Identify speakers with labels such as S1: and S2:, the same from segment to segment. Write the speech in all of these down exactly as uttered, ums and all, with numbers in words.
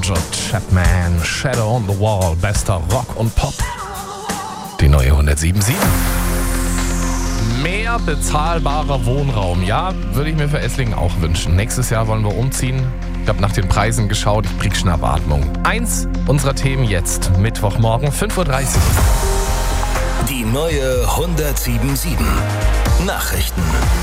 S1: Roger Chapman, Shadow on the Wall, bester Rock und Pop. Die neue hundertsieben Komma sieben. Mehr bezahlbarer Wohnraum, ja, würde ich mir für Esslingen auch wünschen. Nächstes Jahr wollen wir umziehen. Ich habe nach den Preisen geschaut, ich krieg Schnappatmung. Eins unserer Themen jetzt, Mittwochmorgen, fünf Uhr dreißig.
S2: Die neue hundertsieben Komma sieben. Nachrichten.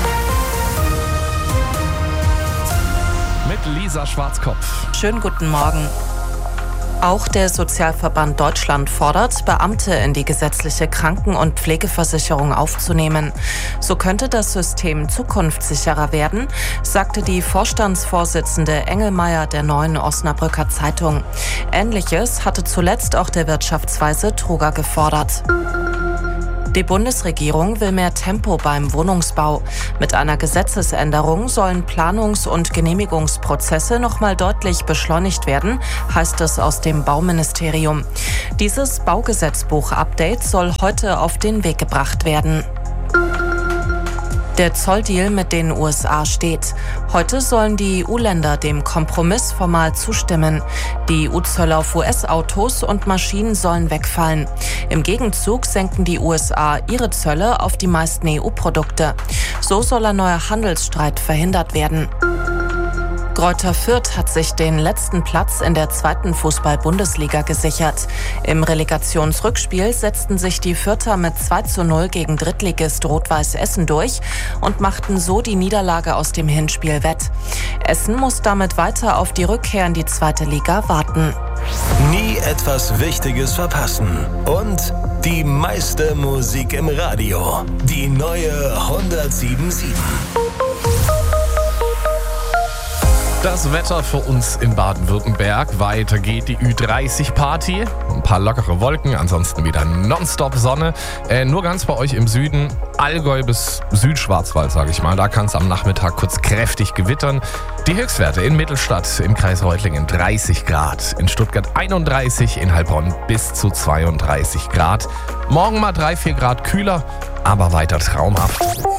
S1: Mit Lisa Schwarzkopf.
S3: Schönen guten Morgen. Auch der Sozialverband Deutschland fordert, Beamte in die gesetzliche Kranken- und Pflegeversicherung aufzunehmen. So könnte das System zukunftssicherer werden, sagte die Vorstandsvorsitzende Engelmeier der Neuen Osnabrücker Zeitung. Ähnliches hatte zuletzt auch der Wirtschaftsweise Truger gefordert. Die Bundesregierung will mehr Tempo beim Wohnungsbau. Mit einer Gesetzesänderung sollen Planungs- und Genehmigungsprozesse nochmal deutlich beschleunigt werden, heißt es aus dem Bauministerium. Dieses Baugesetzbuch-Update soll heute auf den Weg gebracht werden. Der Zolldeal mit den U S A steht. Heute sollen die E U-Länder dem Kompromiss formal zustimmen. Die E U-Zölle auf U S-Autos und Maschinen sollen wegfallen. Im Gegenzug senken die U S A ihre Zölle auf die meisten E U-Produkte. So soll ein neuer Handelsstreit verhindert werden. Greuther Fürth hat sich den letzten Platz in der zweiten Fußball-Bundesliga gesichert. Im Relegationsrückspiel setzten sich die Fürther mit zwei zu null gegen Drittligist Rot-Weiß Essen durch und machten so die Niederlage aus dem Hinspiel wett. Essen muss damit weiter auf die Rückkehr in die zweite Liga warten.
S2: Nie etwas Wichtiges verpassen. Und die meiste Musik im Radio. Die neue hundertsieben Komma sieben.
S1: Das Wetter für uns in Baden-Württemberg. Weiter geht die Ü dreißig Party. Ein paar lockere Wolken, ansonsten wieder nonstop Sonne. Äh, nur ganz bei euch im Süden, Allgäu bis Südschwarzwald, sage ich mal. Da kann es am Nachmittag kurz kräftig gewittern. Die Höchstwerte in Mittelstadt im Kreis Reutlingen dreißig Grad. In Stuttgart einunddreißig, in Heilbronn bis zu zweiunddreißig Grad. Morgen mal drei, vier Grad kühler, aber weiter traumhaft.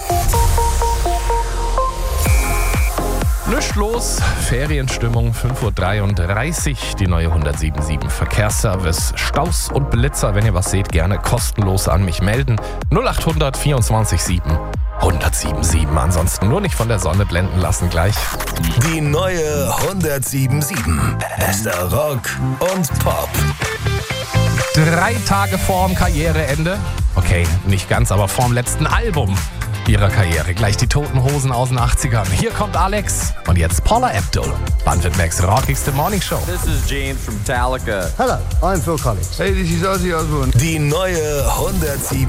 S1: Nichts los, Ferienstimmung, fünf Uhr dreiunddreißig, die neue hundertsieben Komma sieben Verkehrsservice. Staus und Blitzer, wenn ihr was seht, gerne kostenlos an mich melden. null acht hundert vierundzwanzig sieben hundertsieben Komma sieben. Ansonsten nur nicht von der Sonne blenden lassen gleich.
S2: Die neue hundertsieben Komma sieben. Bester Rock und Pop.
S1: Drei Tage vorm Karriereende. Okay, nicht ganz, aber vorm letzten Album ihrer Karriere. Gleich die Toten Hosen aus den achtzigern. Hier kommt Alex und jetzt Paula Abdul. Bandit Max rockigste Morning Show.
S4: This is Gene from Metallica.
S5: Hello, I'm Phil Collins.
S6: Hey, this is Ozzy Osbourne.
S2: Die neue hundertsieben